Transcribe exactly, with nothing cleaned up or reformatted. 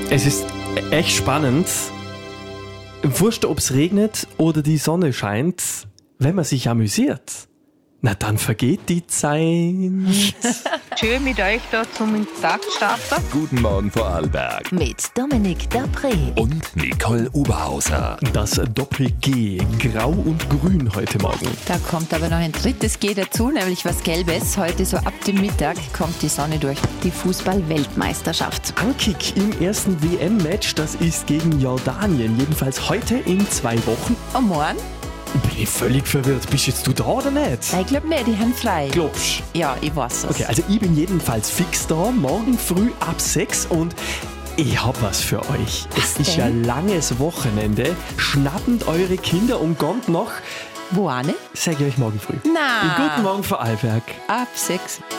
Es ist echt spannend. Wurscht, ob es regnet oder die Sonne scheint, wenn man sich amüsiert, na dann vergeht die Zeit. Schön mit euch da zum Tag starten. Guten Morgen Vorarlberg. Mit Dominik Dapré Und Nicole Oberhauser. Das Doppel-G, grau und grün heute Morgen. Da kommt aber noch ein drittes G dazu, nämlich was Gelbes. Heute so ab dem Mittag kommt die Sonne durch. Die Fußball-Weltmeisterschaft. Ankick im ersten W M-Match, das ist gegen Jordanien. Jedenfalls heute in zwei Wochen. Und morgen? Bin ich völlig verwirrt. Bist jetzt du da oder nicht? Ich glaube nicht, die haben frei. Glaubst Ja, ich weiß es. Okay, also ich bin jedenfalls fix da, morgen früh ab sechs und ich hab was für euch. Was es ist ja denn? langes Wochenende. Schnappend eure Kinder und kommt noch. Wo auch nicht? Sag ich euch morgen früh. Na. Guten Morgen Vorarlberg. Ab sechs.